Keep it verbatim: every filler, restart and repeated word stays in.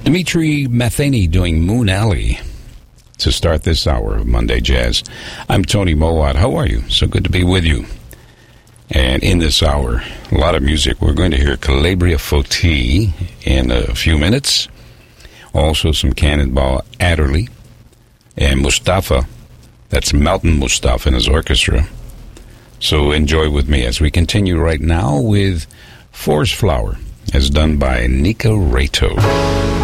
Dimitri Matheny doing Moon Alley to start this hour of Monday Jazz. I'm Tony Mowat. How are you? So good to be with you. And in this hour, a lot of music. We're going to hear Calabria Foti in a few minutes. Also some Cannonball Adderley and Mustafa. That's Mountain Mustafa and his orchestra. So enjoy with me as we continue right now with Forest Flower, as done by Nika Rato.